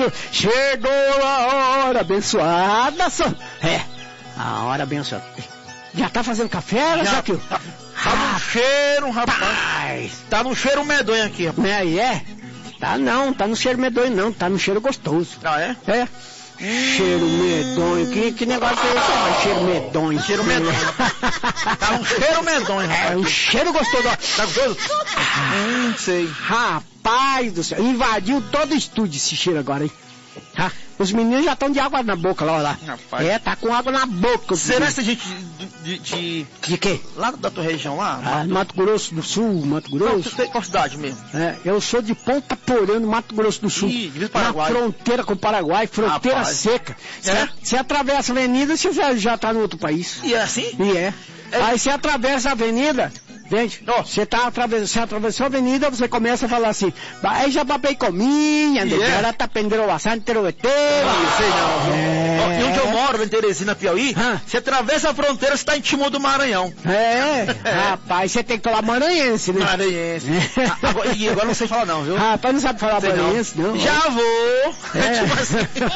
Brasil, chegou a hora abençoada, a hora abençoada. Já tá fazendo café, né, Zaqueu? Tá no cheiro, rapaz. Tá no cheiro medonho aqui, rapaz. Tá no cheiro medonho não, tá no cheiro gostoso. Ah, é? É. Cheiro medonho, que negócio é esse, rapaz? Cheiro medonho. Cheiro medonho. Tá um cheiro medonho, rapaz. É um cheiro gostoso. Tá gostoso? Sei. Rapaz do céu, invadiu todo o estúdio esse cheiro agora, hein? Os meninos já estão de água na boca lá. Rapaz. Tá com água na boca. Será essa gente de quê? Lá da tua região lá? Mato Grosso do Sul, Mato Grosso. Não, qual cidade mesmo? Eu sou de Ponta Porã, no Mato Grosso do Sul. Na fronteira com o Paraguai, fronteira seca. Você atravessa a avenida, você já tá no outro país. E é assim? Aí você atravessa a avenida. Gente, você atravessou a avenida, você começa a falar assim, vai já papei cominha, agora tá pendendo bastante o ET. Não sei não. E onde eu moro, em Teresina, Piauí, você atravessa a fronteira, você tá em Timor do Maranhão. Rapaz, você tem que falar maranhense, né? Maranhense. Agora não sei falar não, viu? Rapaz, não sabe falar maranhense, não. Já vou. Tipo assim.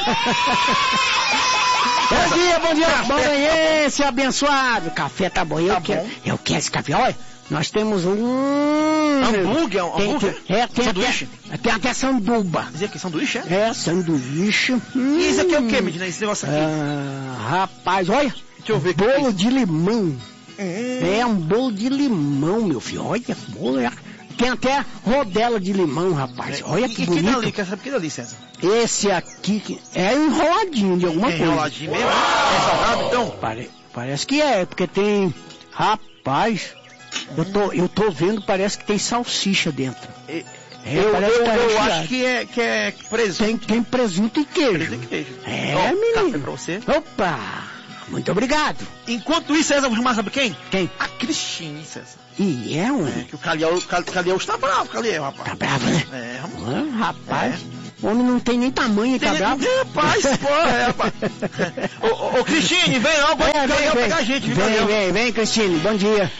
Bom dia, maranhense abençoado. Café tá bom, eu quero esse café, olha. Nós temos hambúrguer? Tem sanduíche? Tem até sanduba. Dizia que sanduíche, é? Sanduíche. E isso aqui é o que, Medina? Esse negócio aqui? Rapaz, olha. Deixa eu ver. Bolo de limão. É um bolo de limão, meu filho. Olha, bolo tem até rodela de limão, rapaz. Olha que bonito. E que dali, César? Esse aqui é enroladinho de alguma coisa. Enroladinho mesmo? É salgado, então? Parece que é, porque tem... Rapaz... Eu tô vendo, parece que tem salsicha dentro. Eu acho que é presunto. Tem presunto e queijo. Presunto e queijo. Menino. Café pra você. Opa! Muito obrigado. Enquanto isso, César, vou chamar, sabe quem? Quem? A Cristine, César. Ué? Que o Calhau está bravo, Calhau, rapaz. Tá bravo, né? Rapaz. O homem não tem nem tamanho, tá bravo? Rapaz, rapaz. Ô, Cristine, vem logo, vai pegar a gente. Vem, Cristine, bom dia.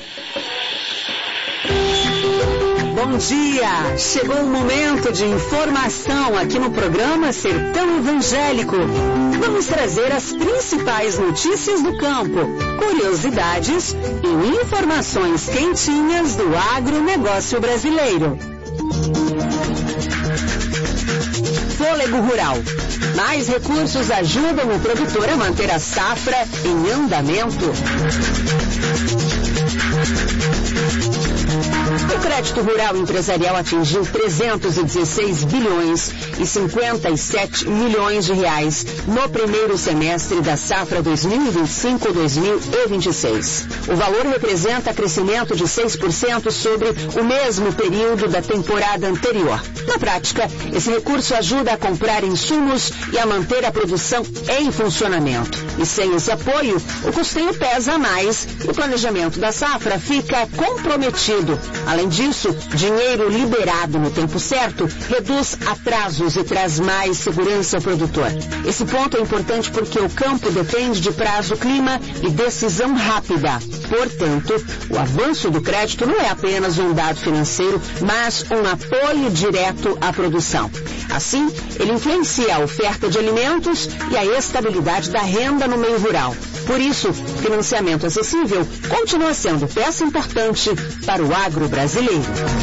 Bom dia! Chegou o momento de informação aqui no programa Sertão Evangélico. Vamos trazer as principais notícias do campo, curiosidades e informações quentinhas do agronegócio brasileiro. Fôlego Rural. Mais recursos ajudam o produtor a manter a safra em andamento. O crédito rural empresarial atingiu 316 bilhões e 57 milhões de reais no primeiro semestre da safra 2025-2026. O valor representa crescimento de 6% sobre o mesmo período da temporada anterior. Na prática, esse recurso ajuda a comprar insumos e a manter a produção em funcionamento. E sem esse apoio, o custeio pesa mais e o planejamento da safra fica comprometido. Além disso, dinheiro liberado no tempo certo reduz atrasos e traz mais segurança ao produtor. Esse ponto é importante porque o campo depende de prazo, clima e decisão rápida. Portanto, o avanço do crédito não é apenas um dado financeiro, mas um apoio direto à produção. Assim, ele influencia a oferta de alimentos e a estabilidade da renda no meio rural. Por isso, financiamento acessível continua sendo peça importante para o agro brasileiro.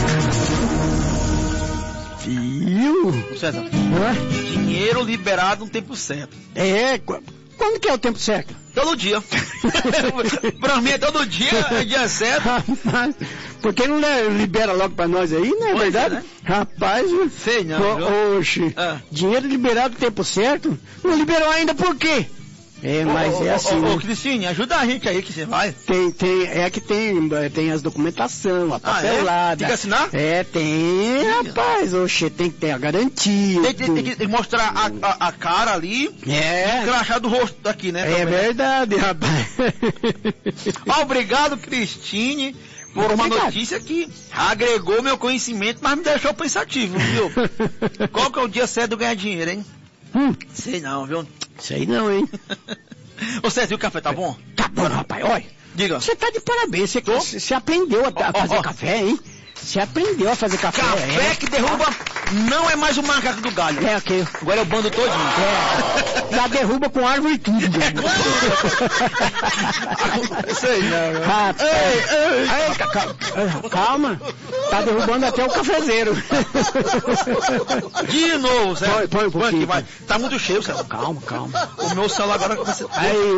César, dinheiro liberado no tempo certo. Quando que é o tempo certo? Todo dia. Pra mim é todo dia, é dia certo. Por que não libera logo pra nós aí, não é verdade? Né? Rapaz, sei não. Oxe, dinheiro liberado no tempo certo? Não liberou ainda por quê? Mas é assim. Ô, Cristine, ajuda a gente aí que você vai. Tem as documentação, a papelada. Tem que assinar? Tem, rapaz. Oxe, tem que ter a garantia. Tem que mostrar a cara ali. E crachá do rosto daqui, né? É verdade, rapaz. Obrigado, Cristine, por uma notícia que agregou meu conhecimento, mas me deixou pensativo, viu? Qual que é o dia certo de ganhar dinheiro, hein? Sei não, viu? Sei não, hein? Ô César, o café tá bom? Tá bom, rapaz, olha. Diga. Você tá de parabéns, você aprendeu a fazer café, hein? Você aprendeu a fazer café. Café que derruba não é mais o macaco do galho. É, ok. Agora é o bando todinho. Já derruba com árvore e tudo. Sei não. Calma. Tá derrubando até o cafezeiro. De novo, Célio. Põe um pouquinho. Vai. Tá muito cheio, Célio. Calma. O meu celular agora começa...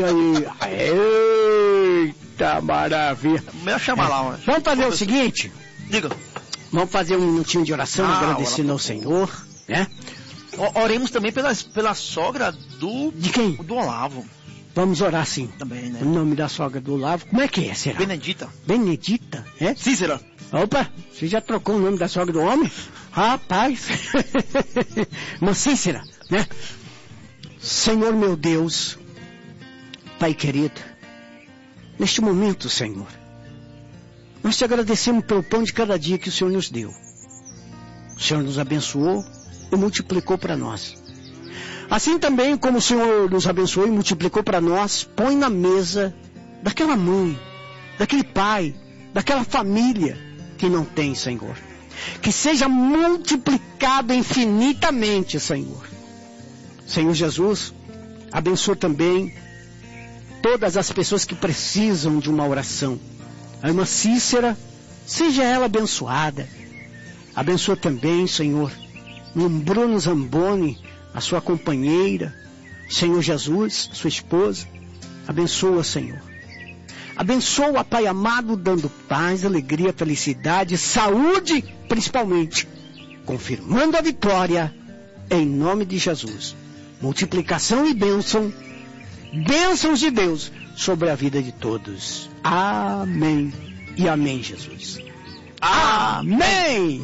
Eita, maravilha. Melhor chamar lá. Mano. Vamos fazer o seguinte. Diga. Vamos fazer um minutinho de oração, agradecendo ao Senhor, né? Oremos também pela sogra do... De quem? Do Olavo. Vamos orar sim. Também, né? O nome da sogra do Olavo, como é que é, será? Benedita. Benedita, é? Cícera. Opa, você já trocou o nome da sogra do homem? Rapaz. Mas Cícera, né? Senhor meu Deus, Pai querido, neste momento, Senhor, nós te agradecemos pelo pão de cada dia que o Senhor nos deu. O Senhor nos abençoou e multiplicou para nós. Assim também como o Senhor nos abençoou e multiplicou para nós, põe na mesa daquela mãe, daquele pai, daquela família que não tem, Senhor. Que seja multiplicado infinitamente, Senhor. Senhor Jesus, abençoa também todas as pessoas que precisam de uma oração. A irmã Cícera, seja ela abençoada. Abençoa também, Senhor, o Bruno Zamboni, a sua companheira. Senhor Jesus, sua esposa. Abençoa, Senhor. Abençoa, Pai amado, dando paz, alegria, felicidade, saúde, principalmente. Confirmando a vitória, em nome de Jesus. Multiplicação e bênção. Bênçãos de Deus sobre a vida de todos. Amém e amém, Jesus. Amém!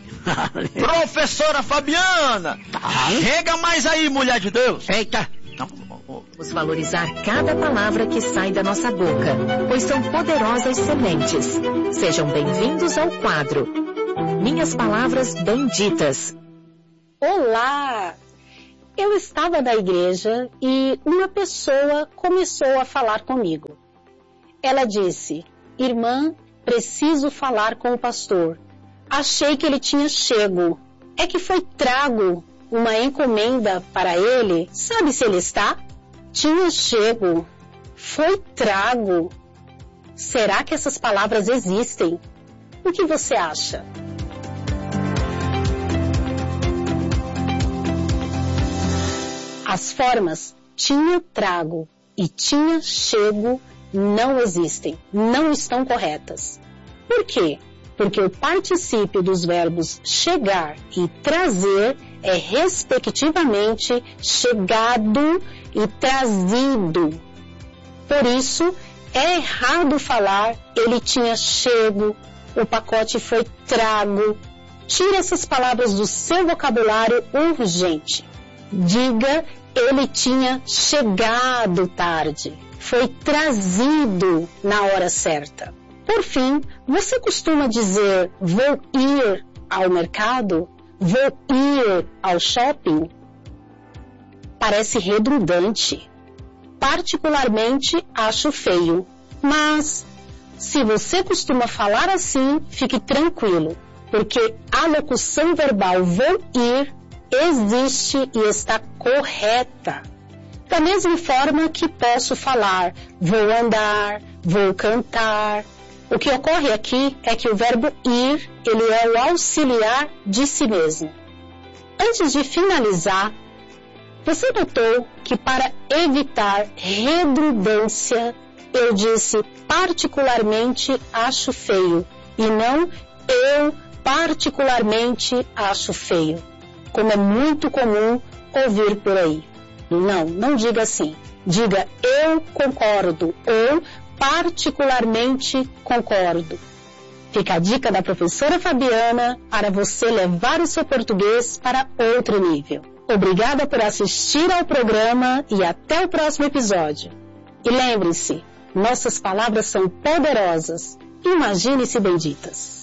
Professora Fabiana, chega mais aí, mulher de Deus. Eita! Vamos valorizar cada palavra que sai da nossa boca, pois são poderosas sementes. Sejam bem-vindos ao quadro Minhas Palavras Benditas. Olá! Eu estava na igreja e uma pessoa começou a falar comigo. Ela disse: irmã, preciso falar com o pastor. Achei que ele tinha chego. É que foi trago uma encomenda para ele. Sabe se ele está? Tinha chego. Foi trago. Será que essas palavras existem? O que você acha? As formas tinha trago e tinha chego não existem, não estão corretas. Por quê? Porque o particípio dos verbos chegar e trazer é respectivamente chegado e trazido. Por isso, é errado falar ele tinha chego, o pacote foi trago. Tire essas palavras do seu vocabulário urgente. Diga, ele tinha chegado tarde. Foi trazido na hora certa. Por fim, você costuma dizer vou ir ao mercado? Vou ir ao shopping? Parece redundante. Particularmente, acho feio. Mas, se você costuma falar assim, fique tranquilo, porque a locução verbal vou ir existe e está correta. Da mesma forma que posso falar vou andar, vou cantar. O que ocorre aqui é que o verbo ir, ele é o auxiliar de si mesmo. Antes de finalizar, você notou que para evitar redundância, eu disse particularmente acho feio e não eu particularmente acho feio, como é muito comum ouvir por aí. Não diga assim. Diga eu concordo ou particularmente concordo. Fica a dica da professora Fabiana para você levar o seu português para outro nível. Obrigada por assistir ao programa e até o próximo episódio. E lembre-se, nossas palavras são poderosas. Imagine-se benditas.